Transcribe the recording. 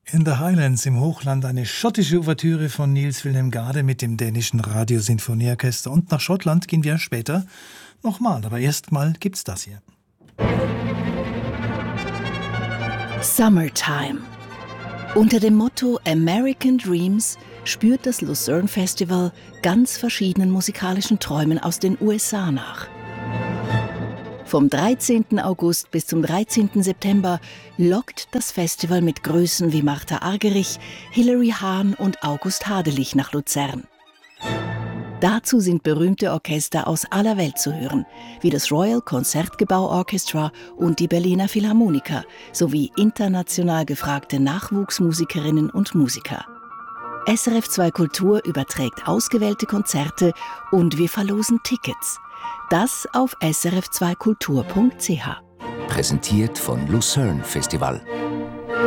In the Highlands im Hochland eine schottische Ouvertüre von Niels Wilhelm Gade mit dem dänischen Radiosinfonieorchester. Und nach Schottland gehen wir später nochmal. Aber erstmal gibt's das hier. Summertime. Unter dem Motto American Dreams spürt das Lucerne Festival ganz verschiedenen musikalischen Träumen aus den USA nach. Vom 13. August bis zum 13. September lockt das Festival mit Größen wie Martha Argerich, Hilary Hahn und August Hadelich nach Luzern. Dazu sind berühmte Orchester aus aller Welt zu hören, wie das Royal Concertgebouw Orchestra und die Berliner Philharmoniker, sowie international gefragte Nachwuchsmusikerinnen und Musiker. SRF 2 Kultur überträgt ausgewählte Konzerte und wir verlosen Tickets. Das auf srf2kultur.ch. Präsentiert von Lucerne Festival.